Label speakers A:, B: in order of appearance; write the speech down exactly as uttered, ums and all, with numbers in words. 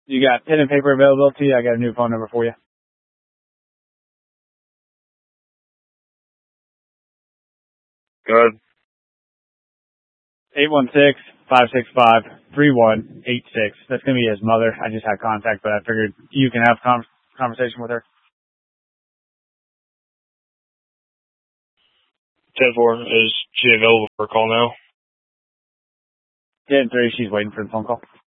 A: You got pen and paper availability? I got a new phone number for you.
B: Good.
A: eight one six, five six five, three one eight six. That's going to be his mother. I just had contact, but I figured you can have con conversation with her.
B: ten four, is she available for a call now?
A: ten three, she's waiting for the phone call.